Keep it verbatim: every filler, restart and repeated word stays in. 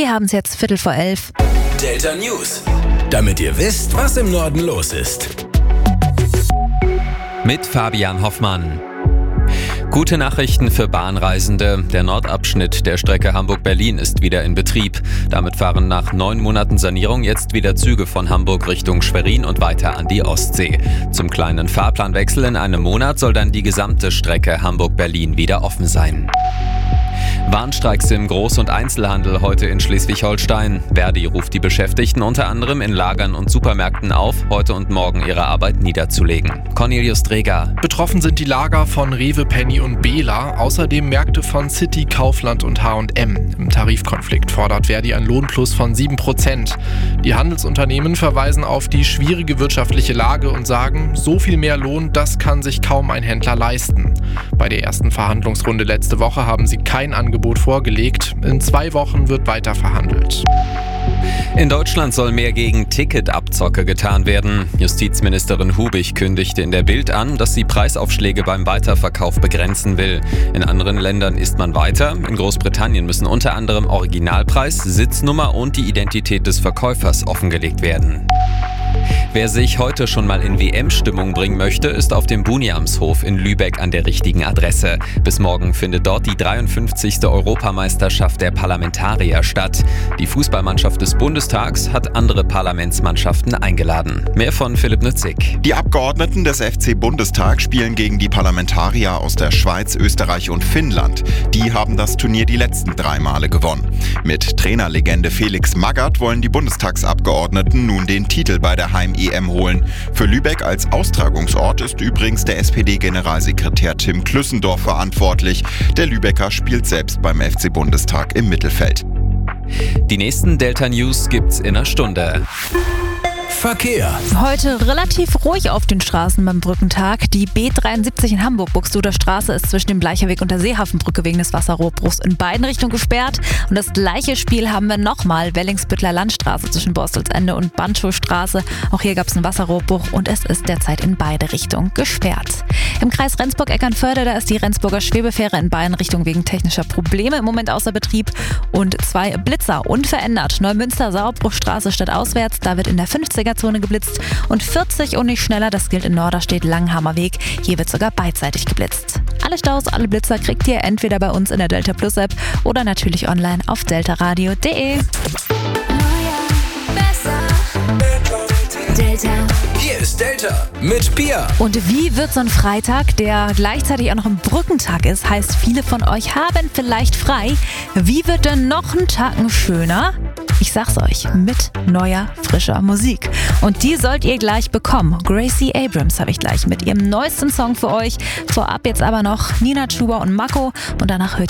Wir haben es jetzt Viertel vor elf. Delta News. Damit ihr wisst, was im Norden los ist. Mit Fabian Hoffmann. Gute Nachrichten für Bahnreisende. Der Nordabschnitt der Strecke Hamburg-Berlin ist wieder in Betrieb. Damit fahren nach neun Monaten Sanierung jetzt wieder Züge von Hamburg Richtung Schwerin und weiter an die Ostsee. Zum kleinen Fahrplanwechsel in einem Monat soll dann die gesamte Strecke Hamburg-Berlin wieder offen sein. Warnstreiks im Groß- und Einzelhandel heute in Schleswig-Holstein. Verdi ruft die Beschäftigten unter anderem in Lagern und Supermärkten auf, heute und morgen ihre Arbeit niederzulegen. Cornelius Dreger. Betroffen sind die Lager von Rewe, Penny und Bela, außerdem Märkte von City, Kaufland und H und M. Im Tarifkonflikt fordert Verdi ein Lohnplus von sieben Prozent. Die Handelsunternehmen verweisen auf die schwierige wirtschaftliche Lage und sagen, so viel mehr Lohn, das kann sich kaum ein Händler leisten. Bei der ersten Verhandlungsrunde letzte Woche haben sie kein Angebot vorgelegt. In zwei Wochen wird weiter verhandelt. In Deutschland soll mehr gegen Ticketabzocke getan werden. Justizministerin Hubig kündigte in der Bild an, dass sie Preisaufschläge beim Weiterverkauf begrenzen will. In anderen Ländern ist man weiter. In Großbritannien müssen unter anderem Originalpreis, Sitznummer und die Identität des Verkäufers offengelegt werden. Wer sich heute schon mal in W M-Stimmung bringen möchte, ist auf dem Buniamshof in Lübeck an der richtigen Adresse. Bis morgen findet dort die dreiundfünfzigste Europameisterschaft der Parlamentarier statt. Die Fußballmannschaft des Bundestags hat andere Parlamentsmannschaften eingeladen. Mehr von Philipp Nützig. Die Abgeordneten des F C-Bundestag spielen gegen die Parlamentarier aus der Schweiz, Österreich und Finnland. Die haben das Turnier die letzten drei Male gewonnen. Mit Trainerlegende Felix Magath wollen die Bundestagsabgeordneten nun den Titel bei der Heim-E M holen. Für Lübeck als Austragungsort ist übrigens der S P D-Generalsekretär Tim Klüssendorf verantwortlich. Der Lübecker spielt selbst beim F C-Bundestag im Mittelfeld. Die nächsten Delta News gibt's in einer Stunde. Verkehr. Heute relativ ruhig auf den Straßen beim Brückentag. Die B dreiundsiebzig in Hamburg, Buxtehuder Straße, ist zwischen dem Bleicherweg und der Seehafenbrücke wegen des Wasserrohrbruchs in beiden Richtungen gesperrt. Und das gleiche Spiel haben wir nochmal. Wellingsbüttler Landstraße zwischen Borstelsende und Bandschulstraße. Auch hier gab es einen Wasserrohrbruch und es ist derzeit in beide Richtungen gesperrt. Im Kreis Rendsburg-Eckernförde, da ist die Rendsburger Schwebefähre in beiden Richtungen wegen technischer Probleme im Moment außer Betrieb. Und zwei Blitzer unverändert. Neumünster-Sauerbruchstraße statt auswärts, da wird in der fünfziger Zone geblitzt und vierzig und nicht schneller, das gilt in Norderstedt Langhammerweg. Hier wird sogar beidseitig geblitzt. Alle Staus, alle Blitzer kriegt ihr entweder bei uns in der Delta Plus App oder natürlich online auf deltaradio punkt de. Delta. Hier ist Delta mit Pia. Und wie wird so ein Freitag, der gleichzeitig auch noch ein Brückentag ist, heißt, viele von euch haben vielleicht frei. Wie wird denn noch ein Tacken schöner? Ich sag's euch, mit neuer, frischer Musik. Und die sollt ihr gleich bekommen. Gracie Abrams habe ich gleich mit ihrem neuesten Song für euch. Vorab jetzt aber noch Nina Chuba und Mako und danach hört